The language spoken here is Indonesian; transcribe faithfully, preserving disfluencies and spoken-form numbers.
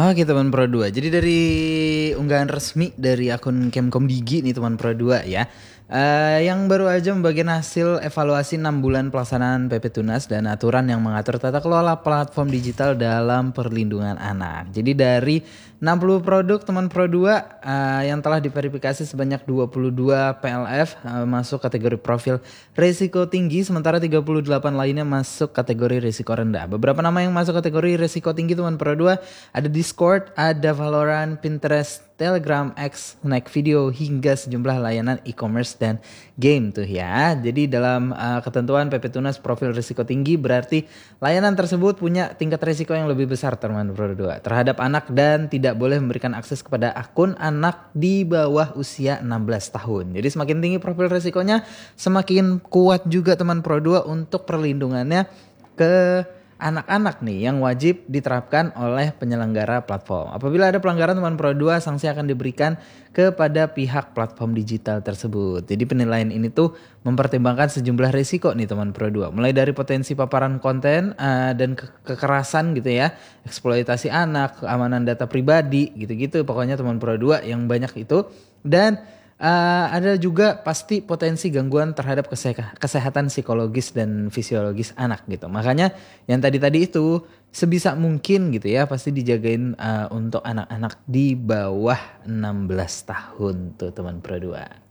Oke teman Pro dua. Jadi dari unggahan resmi dari akun Kemkom Digi nih teman Pro dua ya. Uh, yang baru aja membagikan hasil evaluasi enam bulan pelaksanaan P P Tunas dan aturan yang mengatur tata kelola platform digital dalam perlindungan anak. Jadi dari enam puluh produk teman Pro dua uh, yang telah diverifikasi sebanyak dua puluh dua P L F uh, masuk kategori profil risiko tinggi, sementara tiga puluh delapan lainnya masuk kategori risiko rendah. Beberapa nama yang masuk kategori risiko tinggi teman Pro dua ada Discord, ada Valorant, Pinterest, Telegram, X, Snack Video, hingga sejumlah layanan e-commerce dan game tuh ya. Jadi dalam uh, ketentuan P P Tunas profil risiko tinggi berarti layanan tersebut punya tingkat risiko yang lebih besar teman Pro dua terhadap anak dan tidak boleh memberikan akses kepada akun anak di bawah usia enam belas tahun. Jadi semakin tinggi profil risikonya, semakin kuat juga teman Pro dua untuk perlindungannya ke anak-anak nih yang wajib diterapkan oleh penyelenggara platform. Apabila ada pelanggaran teman Pro dua, sanksi akan diberikan kepada pihak platform digital tersebut. Jadi penilaian ini tuh mempertimbangkan sejumlah risiko nih teman Pro dua. Mulai dari potensi paparan konten uh, dan ke- kekerasan gitu ya, eksploitasi anak, keamanan data pribadi gitu-gitu. Pokoknya teman Pro dua yang banyak itu. Dan Uh, ada juga pasti potensi gangguan terhadap kese- kesehatan psikologis dan fisiologis anak gitu. Makanya yang tadi-tadi itu sebisa mungkin gitu ya pasti dijagain uh, untuk anak-anak di bawah enam belas tahun tuh teman Pro dua.